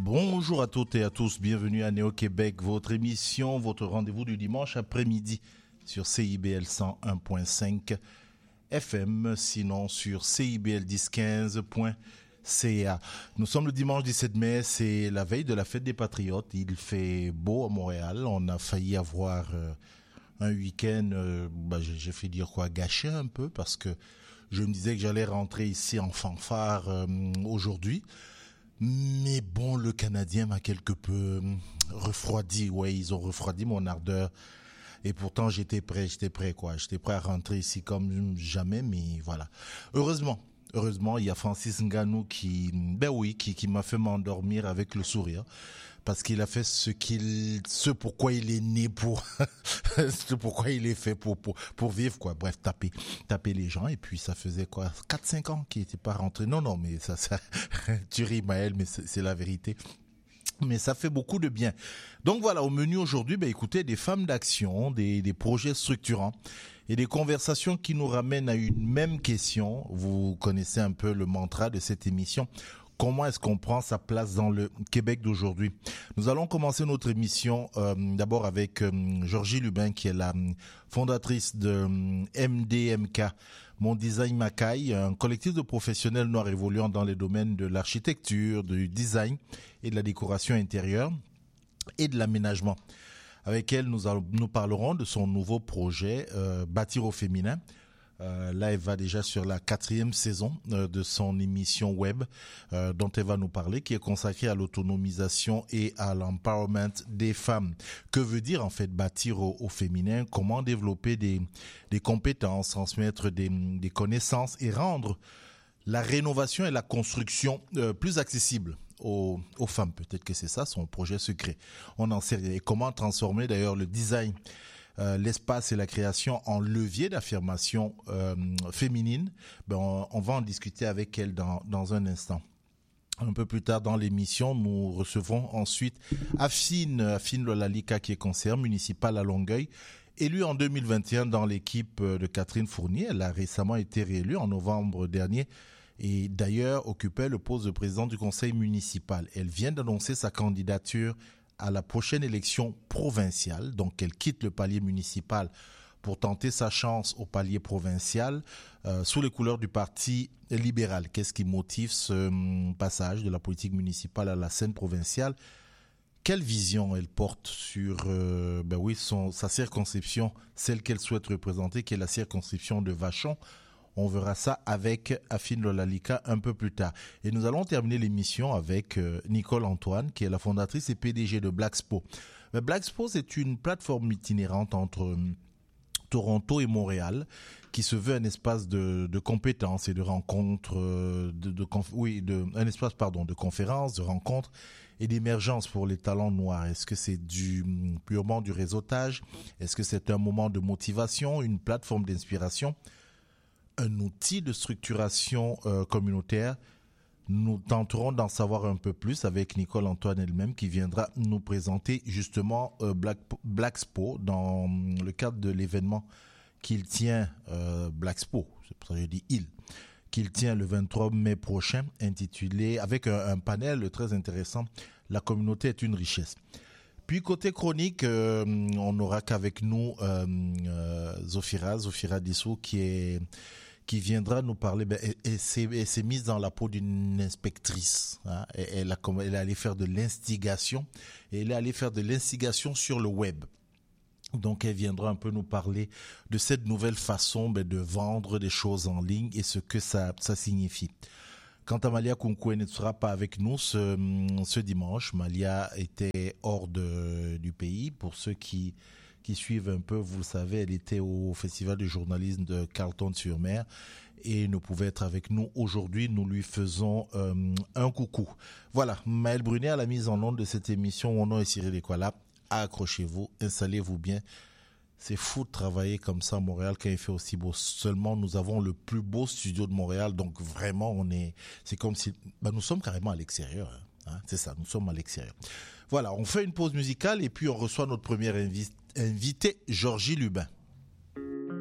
Bonjour à toutes et à tous, bienvenue à Néo-Québec, votre émission, votre rendez-vous du dimanche après-midi sur CIBL 101.5 FM, sinon sur CIBL 1015.ca. Nous sommes le dimanche 17 mai, c'est la veille de la fête des Patriotes, il fait beau à Montréal, on a failli avoir un week-end, j'ai fait dire quoi, gâché un peu parce que je me disais que j'allais rentrer ici en fanfare aujourd'hui. Mais bon, le Canadien m'a quelque peu refroidi. Ouais, ils ont refroidi mon ardeur. Et pourtant, j'étais prêt, quoi. J'étais prêt à rentrer ici comme jamais, mais voilà. Heureusement, il y a Francis Ngannou qui m'a fait m'endormir avec le sourire. Parce qu'il a fait ce pourquoi il est né ce pourquoi il est fait pour vivre, quoi. Bref, taper les gens. Et puis, ça faisait quoi, 4-5 ans qu'il n'était pas rentré. Non, mais ça, tu ris, Maël, mais c'est la vérité. Mais ça fait beaucoup de bien. Donc voilà, au menu aujourd'hui, écoutez, des femmes d'action, des projets structurants et des conversations qui nous ramènent à une même question. Vous connaissez un peu le mantra de cette émission. Comment est-ce qu'on prend sa place dans le Québec d'aujourd'hui? Nous allons commencer notre émission d'abord avec Georgie Lubin, qui est la fondatrice de MDMK, Mon Design Macaille, un collectif de professionnels noirs évoluant dans les domaines de l'architecture, du design et de la décoration intérieure et de l'aménagement. Avec elle, nous parlerons de son nouveau projet Bâtir au féminin. Là, elle va déjà sur la 4e saison de son émission web dont elle va nous parler, qui est consacrée à l'autonomisation et à l'empowerment des femmes. Que veut dire en fait bâtir au féminin? Comment développer des compétences, transmettre des connaissances et rendre la rénovation et la construction plus accessibles aux femmes? Peut-être que c'est ça son projet secret. On n'en sait rien. Et comment transformer d'ailleurs le design, l'espace et la création en levier d'affirmation féminine? On va en discuter avec elle dans un instant. Un peu plus tard dans l'émission, nous recevrons ensuite Afine Lolalika, qui est conseillère municipale à Longueuil, élue en 2021 dans l'équipe de Catherine Fournier. Elle a récemment été réélue en novembre dernier et d'ailleurs occupait le poste de présidente du conseil municipal. Elle vient d'annoncer sa candidature à la prochaine élection provinciale. Donc, elle quitte le palier municipal pour tenter sa chance au palier provincial sous les couleurs du Parti libéral. Qu'est-ce qui motive ce passage de la politique municipale à la scène provinciale? Quelle vision elle porte sur sa circonscription, celle qu'elle souhaite représenter, qui est la circonscription de Vachon? On verra ça avec Afine Lolalika un peu plus tard. Et nous allons terminer l'émission avec Nicole Antoine, qui est la fondatrice et PDG de Blackspo. Blackspo, c'est une plateforme itinérante entre Toronto et Montréal, qui se veut un espace de compétences et de rencontres, un espace de conférences, de rencontres et d'émergence pour les talents noirs. Est-ce que c'est purement du réseautage? Est-ce que c'est un moment de motivation, une plateforme d'inspiration, un outil de structuration communautaire? Nous tenterons d'en savoir un peu plus avec Nicole Antoine elle-même, qui viendra nous présenter justement Blackspo dans le cadre de l'événement qu'il tient, Blackspo, c'est pour ça que je dis il, qu'il tient le 23 mai prochain, intitulé, avec un panel très intéressant, La communauté est une richesse. Puis côté chronique, on n'aura qu'avec nous Zofira Dissou, qui viendra nous parler. Elle s'est mise dans la peau d'une inspectrice. Hein, elle est allée faire de l'instigation. Et elle est allée faire de l'instigation sur le web. Donc elle viendra un peu nous parler de cette nouvelle façon de vendre des choses en ligne et ce que ça signifie. Quant à Malia Kunkou, elle ne sera pas avec nous ce dimanche. Malia était hors du pays. Pour ceux qui suivent un peu, vous le savez, elle était au Festival de journalisme de Carleton-sur-Mer et ne pouvait être avec nous aujourd'hui. Nous lui faisons un coucou. Voilà, Maël Brunet à la mise en onde de cette émission. Mon nom est Cyril Ekwala. Accrochez-vous, installez-vous bien. C'est fou de travailler comme ça à Montréal quand il fait aussi beau. Seulement, nous avons le plus beau studio de Montréal. Donc vraiment, c'est comme si, nous sommes carrément à l'extérieur. Hein, c'est ça, nous sommes à l'extérieur. Voilà, on fait une pause musicale et puis on reçoit notre première invité, Georgie Lubin.